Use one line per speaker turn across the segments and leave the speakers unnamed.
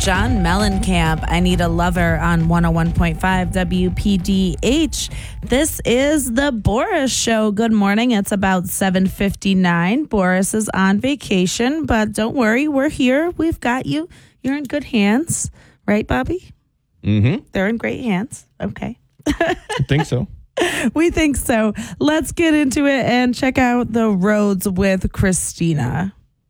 John Mellencamp. I Need a Lover on 101.5 WPDH. This is the Boris Show. Good morning. It's about 7:59. Boris is on vacation, but don't worry. We're here. We've got you. You're in good hands. Right, Bobby?
Mm-hmm.
They're in great hands. Okay.
I think so.
We think so. Let's get into it and check out the roads with Christina.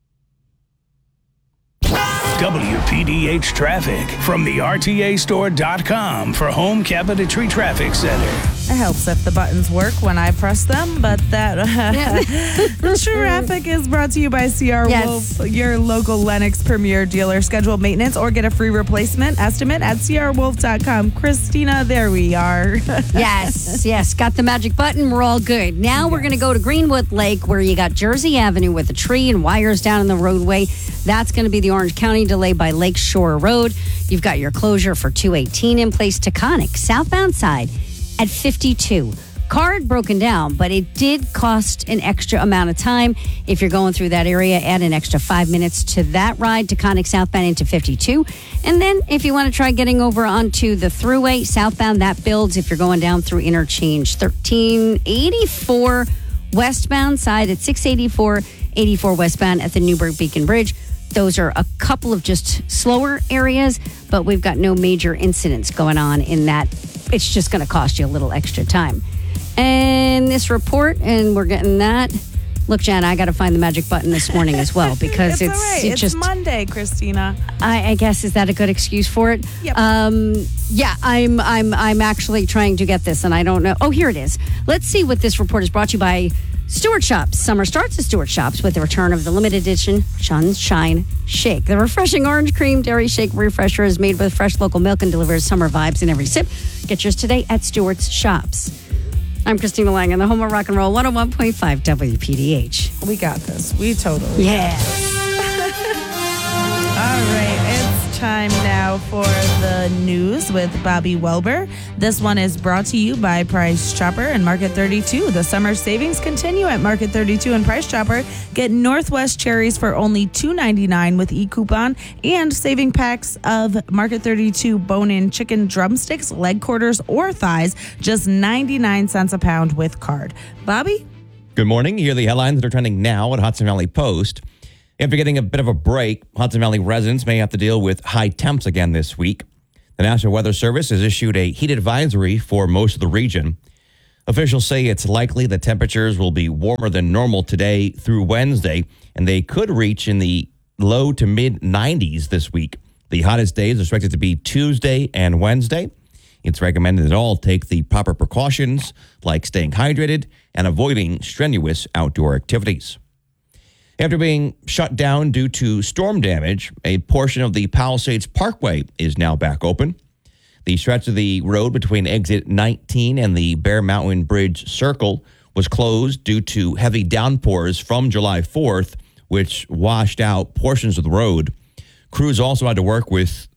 WPDH traffic from the RTAstore.com for Home Cabinetry Traffic Center.
It helps if the buttons work when I press them, but that traffic is brought to you by CR
Yes.
Wolf, your local Lennox Premier dealer. Schedule maintenance or get a free replacement estimate at crwolf.com. Christina, there we are.
Yes. Got the magic button. We're all good. Now we're going to go to Greenwood Lake, where you got Jersey Avenue with a tree and wires down in the roadway. That's going to be the Orange County delay by Lakeshore Road. You've got your closure for 218 in place. Taconic, southbound side at 52. Card broken down, but it did cost an extra amount of time. If you're going through that area, add an extra 5 minutes to that ride. Taconic southbound into 52. And then if you want to try getting over onto the thruway, southbound, that builds if you're going down through interchange 1384 westbound side at 684, 84 westbound at the Newburgh Beacon Bridge. Those are a couple of just slower areas, but we've got no major incidents going on in that. It's just going to cost you a little extra time. And this report, and we're getting that. Look, Jen, I got to find the magic button this morning as well because
it's all right. It's
just
Monday, Christina.
I guess, is that a good excuse for it?
Yep.
Yeah, I'm actually trying to get this, and I don't know. Oh, here it is. Let's see what this report is brought to you by Stewart Shops. Summer starts at Stewart Shops with the return of the limited edition Sunshine Shake. The refreshing orange cream dairy shake refresher is made with fresh local milk and delivers summer vibes in every sip. Get yours today at Stewart's Shops. I'm Christina Lang in the home of rock and roll, 101.5 WPDH.
We got this. We totally.
Yeah.
All right, it's time now for the news with Bobby Welber. This one is brought to you by Price Chopper and Market 32. The summer savings continue at Market 32 and Price Chopper. Get Northwest cherries for only $2.99 with e-coupon and saving packs of Market 32 bone-in chicken drumsticks, leg quarters, or thighs, just 99 cents a pound with card. Bobby?
Good morning. Here are the headlines that are trending now at Hudson Valley Post. After getting a bit of a break, Hudson Valley residents may have to deal with high temps again this week. The National Weather Service has issued a heat advisory for most of the region. Officials say it's likely that temperatures will be warmer than normal today through Wednesday, and they could reach in the low to mid 90s this week. The hottest days are expected to be Tuesday and Wednesday. It's recommended that all take the proper precautions, like staying hydrated and avoiding strenuous outdoor activities. After being shut down due to storm damage, a portion of the Palisades Parkway is now back open. The stretch of the road between exit 19 and the Bear Mountain Bridge Circle was closed due to heavy downpours from July 4th, which washed out portions of the road. Crews also had to work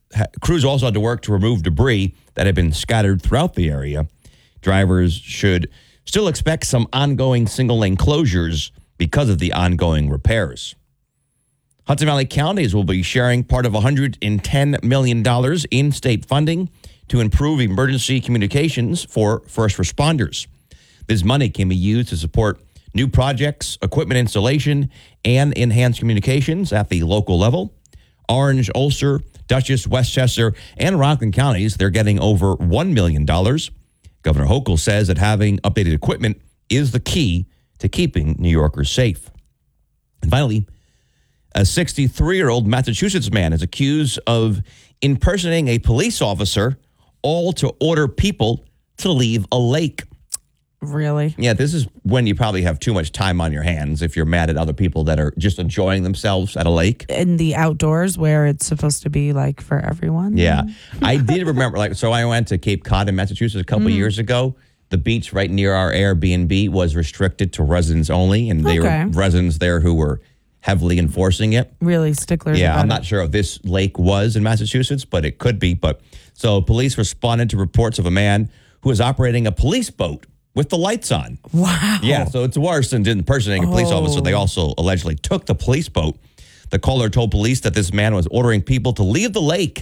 to remove debris that had been scattered throughout the area. Drivers should still expect some ongoing single-lane closures because of the ongoing repairs. Hudson Valley counties will be sharing part of $110 million in state funding to improve emergency communications for first responders. This money can be used to support new projects, equipment installation, and enhanced communications at the local level. Orange, Ulster, Dutchess, Westchester, and Rockland counties, they're getting over $1 million. Governor Hochul says that having updated equipment is the key to keeping New Yorkers safe. And finally, a 63-year-old Massachusetts man is accused of impersonating a police officer, all to order people to leave a lake.
Really?
Yeah, this is when you probably have too much time on your hands if you're mad at other people that are just enjoying themselves at a lake.
In the outdoors where it's supposed to be like for everyone.
Yeah. I did remember, so I went to Cape Cod in Massachusetts a couple years ago. The beach right near our Airbnb was restricted to residents only, and they were residents there who were heavily enforcing it.
Really sticklers
Yeah,
about
I'm not sure if this lake was in Massachusetts, but it could be. So police responded to reports of a man who was operating a police boat with the lights on.
Wow.
Yeah, so it's worse than impersonating a police officer. They also allegedly took the police boat. The caller told police that this man was ordering people to leave the lake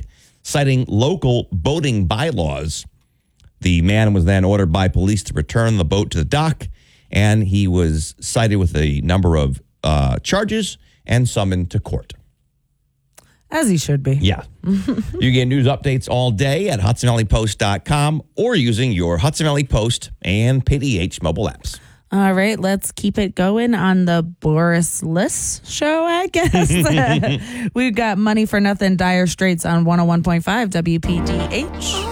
citing local boating bylaws. The man was then ordered by police to return the boat to the dock, and he was cited with a number of charges and summoned to court.
As he should be.
Yeah. You get news updates all day at HudsonValleyPost.com or using your Hudson Valley Post and PDH mobile apps.
All right, let's keep it going on the Boris Liss show, I guess. We've got Money for Nothing, Dire Straits on 101.5 WPDH.